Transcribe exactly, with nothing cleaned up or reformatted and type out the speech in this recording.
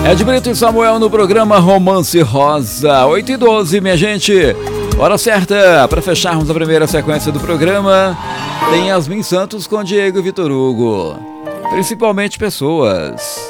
Ed Brito e Samuel no programa Romance Rosa, oito e doze, minha gente. Hora certa para fecharmos a primeira sequência do programa. Tem Yasmin Santos com Diego e Vitor Hugo. Principalmente pessoas.